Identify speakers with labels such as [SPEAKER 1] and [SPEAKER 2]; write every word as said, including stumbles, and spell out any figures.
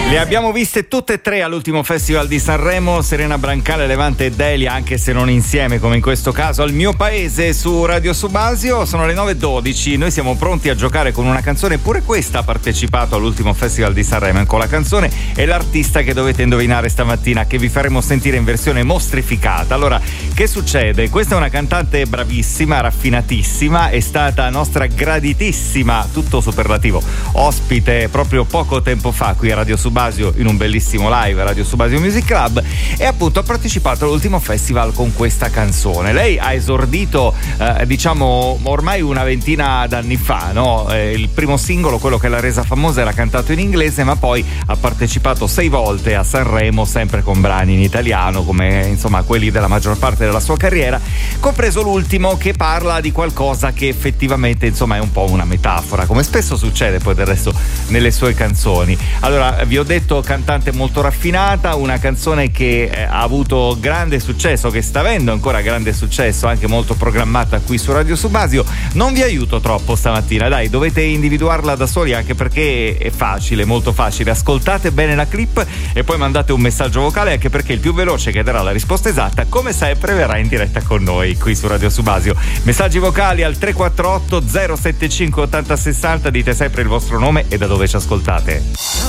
[SPEAKER 1] Le abbiamo viste tutte e tre all'ultimo Festival di Sanremo, Serena Brancale, Levante e Delia, anche se non insieme come in questo caso, al mio paese su Radio Subasio. Sono le nove e dodici, noi siamo pronti a giocare con una canzone, pure questa ha partecipato all'ultimo Festival di Sanremo. Con la canzone e l'artista che dovete indovinare stamattina, che vi faremo sentire in versione mostrificata. Allora, che succede? Questa è una cantante bravissima, raffinatissima, è stata nostra graditissima, tutto superlativo, ospite proprio poco tempo fa qui a Radio Subasio in un bellissimo live Radio Subasio Music Club, e appunto ha partecipato all'ultimo festival con questa canzone. Lei ha esordito eh, diciamo ormai una ventina d'anni fa, no? Eh, il primo singolo, quello che l'ha resa famosa, era cantato in inglese, ma poi ha partecipato sei volte a Sanremo sempre con brani in italiano, come insomma quelli della maggior parte della sua carriera, compreso l'ultimo che parla di qualcosa che effettivamente insomma è un po' una metafora, come spesso succede poi del resto nelle sue canzoni. Allora, vi ho detto, cantante molto raffinata, una canzone che eh, ha avuto grande successo, che sta avendo ancora grande successo, anche molto programmata qui su Radio Subasio. Non vi aiuto troppo stamattina, dai, dovete individuarla da soli, anche perché è facile, molto facile. Ascoltate bene la clip e poi mandate un messaggio vocale, anche perché il più veloce che darà la risposta esatta, come sempre, verrà in diretta con noi qui su Radio Subasio. Messaggi vocali al tre quattro otto zero sette cinque otto zero sei zero, dite sempre il vostro nome e da dove ci ascoltate.